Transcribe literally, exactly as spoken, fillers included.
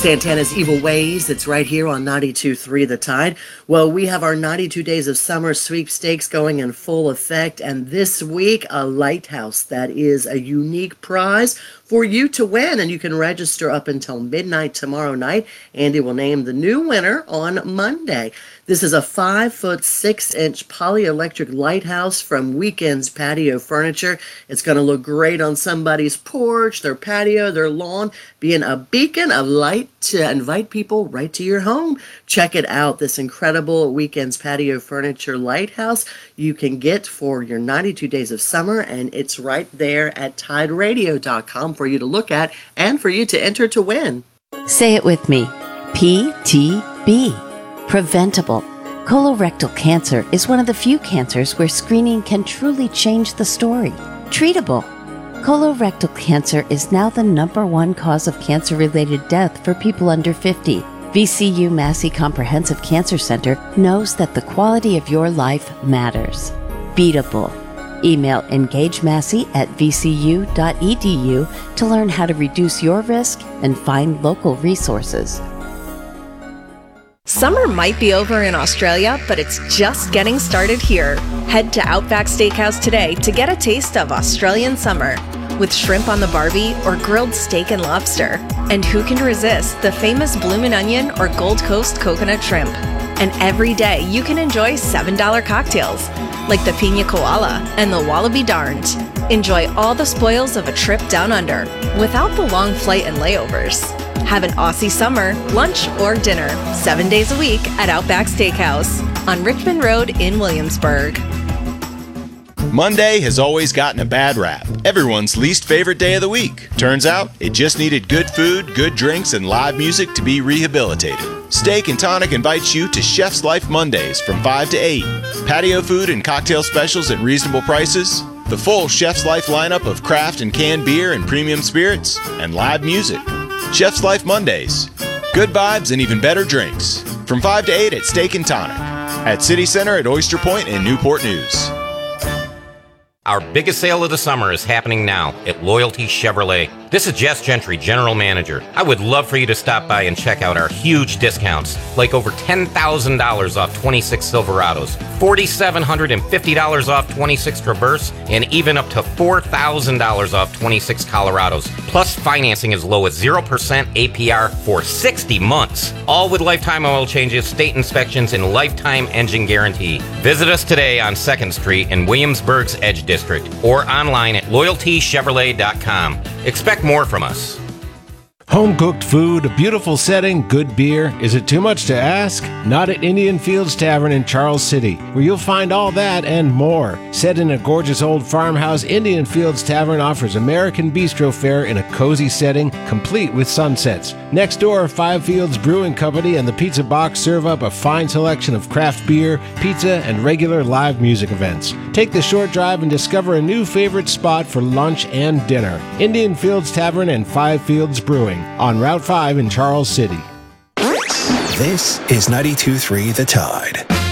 Santana's Evil Ways. It's right here on ninety-two point three The Tide. Well, we have our ninety-two Days of Summer sweepstakes going in full effect, and this week, a lighthouse that is a unique prize for you to win, and you can register up until midnight tomorrow night. Andy will name the new winner on Monday. This is a five foot six inch polyelectric lighthouse from Weekends Patio Furniture. It's going to look great on somebody's porch, their patio, their lawn, being a beacon of light to invite people right to your home. Check it out, this incredible Weekends Patio Furniture lighthouse you can get for your ninety-two Days of Summer, and it's right there at tide radio dot com for you to look at and for you to enter to win. Say it with me. P T B. Preventable. Colorectal cancer is one of the few cancers where screening can truly change the story. Treatable. Colorectal cancer is now the number one cause of cancer-related death for people under fifty. V C U Massey Comprehensive Cancer Center knows that the quality of your life matters. Beatable. Email engagemassey at v c u dot e d u to learn how to reduce your risk and find local resources. Summer might be over in Australia, but it's just getting started here. Head to Outback Steakhouse today to get a taste of Australian summer with shrimp on the barbie or grilled steak and lobster. And who can resist the famous bloomin' onion or Gold Coast coconut shrimp? And every day you can enjoy seven dollar cocktails like the Pina Koala and the Wallaby Darned. Enjoy all the spoils of a trip down under without the long flight and layovers. Have an Aussie summer, lunch or dinner, seven days a week at Outback Steakhouse on Richmond Road in Williamsburg. Monday has always gotten a bad rap. Everyone's least favorite day of the week. Turns out, it just needed good food, good drinks, and live music to be rehabilitated. Steak and Tonic invites you to Chef's Life Mondays from five to eight. Patio food and cocktail specials at reasonable prices. The full Chef's Life lineup of craft and canned beer and premium spirits. And live music. Chef's Life Mondays. Good vibes and even better drinks. From five to eight at Steak and Tonic. At City Center at Oyster Point and Newport News. Our biggest sale of the summer is happening now at Loyalty Chevrolet. This is Jess Gentry, General Manager. I would love for you to stop by and check out our huge discounts, like over ten thousand dollars off twenty-six Silverados, four thousand seven hundred fifty dollars off twenty-six Traverse, and even up to four thousand dollars off twenty-six Colorados. Plus financing as low as zero percent A P R for sixty months. All with lifetime oil changes, state inspections, and lifetime engine guarantee. Visit us today on second Street in Williamsburg's Edge District or online at loyalty chevrolet dot com. Expect more from us. Home-cooked food, a beautiful setting, good beer. Is it too much to ask? Not at Indian Fields Tavern in Charles City, where you'll find all that and more. Set in a gorgeous old farmhouse, Indian Fields Tavern offers American bistro fare in a cozy setting, complete with sunsets. Next door, Five Fields Brewing Company and the Pizza Box serve up a fine selection of craft beer, pizza, and regular live music events. Take the short drive and discover a new favorite spot for lunch and dinner. Indian Fields Tavern and Five Fields Brewing on Route five in Charles City. This is ninety-two point three The Tide.